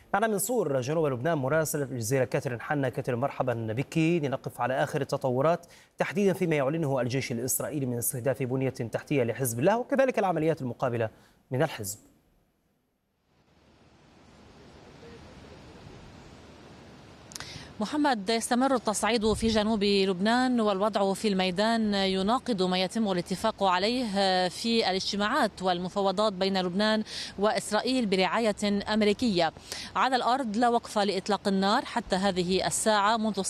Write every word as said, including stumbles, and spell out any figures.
معنا من صور جنوب لبنان مراسل الجزيرة كاترين حنا. كاترين، مرحبا بك لنقف على آخر التطورات تحديدا فيما يعلنه الجيش الإسرائيلي من استهداف بنية تحتية لحزب الله وكذلك العمليات المقابلة من الحزب. محمد، يستمر التصعيد في جنوب لبنان والوضع في الميدان يناقض ما يتم الاتفاق عليه في الاجتماعات والمفاوضات بين لبنان وإسرائيل برعاية أمريكية. على الأرض لا وقف لإطلاق النار حتى هذه الساعة منذ